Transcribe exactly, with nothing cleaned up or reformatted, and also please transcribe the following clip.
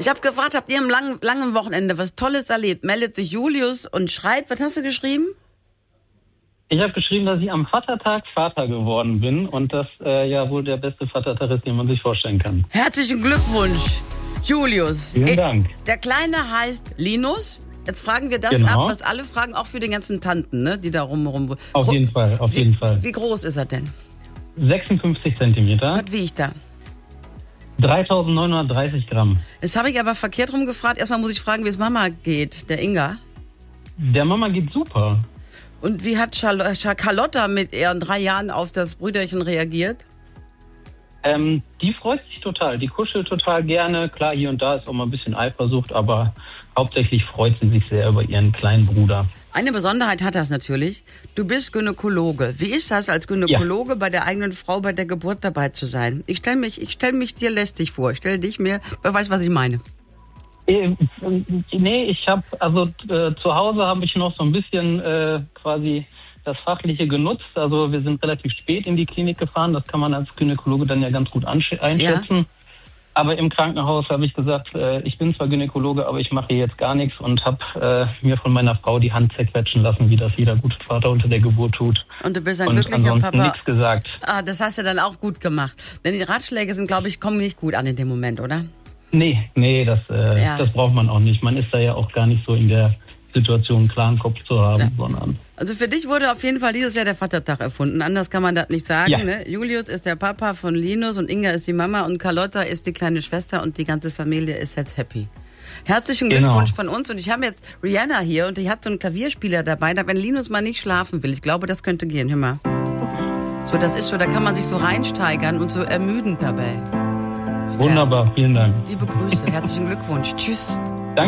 Ich habe gefragt, habt ihr am langen, langen Wochenende was Tolles erlebt? Meldet sich Julius und schreibt, was hast du geschrieben? Ich habe geschrieben, dass ich am Vatertag Vater geworden bin und das äh, ja wohl der beste Vatertag ist, den man sich vorstellen kann. Herzlichen Glückwunsch, Julius. Vielen Dank. Der Kleine heißt Linus. Jetzt fragen wir das Genau. ab, was alle fragen, auch für die ganzen Tanten, ne, die da rumrum. Auf jeden Fall, auf wie, jeden Fall. Wie groß ist er denn? sechsundfünfzig Zentimeter. Was wiegt er? dreitausendneunhundertdreißig Gramm. Jetzt habe ich aber verkehrt rum gefragt. Erstmal muss ich fragen, wie es Mama geht, der Inga. Der Mama geht super. Und wie hat Charl- Char- Carlotta mit ihren drei Jahren auf das Brüderchen reagiert? Ähm, die freut sich total, die kuschelt total gerne. Klar, hier und da ist auch mal ein bisschen Eifersucht, aber hauptsächlich freut sie sich sehr über ihren kleinen Bruder. Eine Besonderheit hat das natürlich. Du bist Gynäkologe. Wie ist das, als Gynäkologe ja. bei der eigenen Frau bei der Geburt dabei zu sein? Ich stelle mich, ich stell mich dir lästig vor. Ich stelle dich mir, wer weiß, was ich meine. Äh, nee, ich habe, also äh, zu Hause habe ich noch so ein bisschen äh, quasi das Fachliche genutzt. Also wir sind relativ spät in die Klinik gefahren. Das kann man als Gynäkologe dann ja ganz gut ansch- einschätzen. Ja. Aber im Krankenhaus habe ich gesagt, äh, ich bin zwar Gynäkologe, aber ich mache jetzt gar nichts und habe äh, mir von meiner Frau die Hand zerquetschen lassen, wie das jeder gute Vater unter der Geburt tut. Und du bist ein und glücklicher ansonsten Papa. nichts gesagt. Ah, das hast du dann auch gut gemacht. Denn die Ratschläge sind, glaube ich, kommen nicht gut an in dem Moment, oder? Nee, nee, das, äh, Ja. das braucht man auch nicht. Man ist da ja auch gar nicht so in der Situation, einen klaren Kopf zu haben, Ja. sondern... Also für dich wurde auf jeden Fall dieses Jahr der Vatertag erfunden. Anders kann man das nicht sagen. Ja. Ne? Julius ist der Papa von Linus und Inga ist die Mama und Carlotta ist die kleine Schwester und die ganze Familie ist jetzt happy. Herzlichen Glückwunsch Genau. von uns. Und ich habe jetzt Rihanna hier und die hat so einen Klavierspieler dabei. Da wenn Linus mal nicht schlafen will, ich glaube, das könnte gehen. Hör mal. So, das ist so, da kann man sich so reinsteigern und so ermüdend dabei. Wunderbar, vielen Dank. Liebe Grüße, herzlichen Glückwunsch. Tschüss.